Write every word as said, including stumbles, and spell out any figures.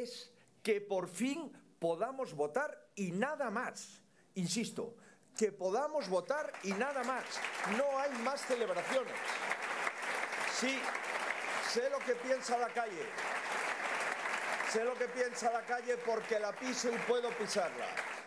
es que por fin podamos votar y nada más. Insisto, que podamos votar y nada más. No hay más celebraciones. Sí, sé lo que piensa la calle. Sé lo que piensa la calle porque la piso y puedo pisarla.